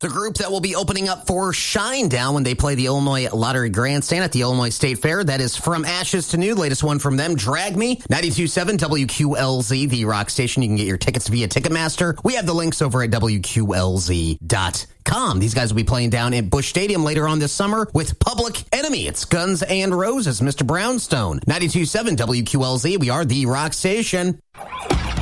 The group that will be opening up for Shinedown when they play the Illinois Lottery Grandstand at the Illinois State Fair. That is From Ashes to New. Latest one from them, Drag Me. 92.7 WQLZ, the rock station. You can get your tickets via Ticketmaster. We have the links over at WQLZ.com. These guys will be playing down at Busch Stadium later on this summer with Public Enemy. It's Guns N' Roses, Mr. Brownstone. 92.7 WQLZ. We are the rock station.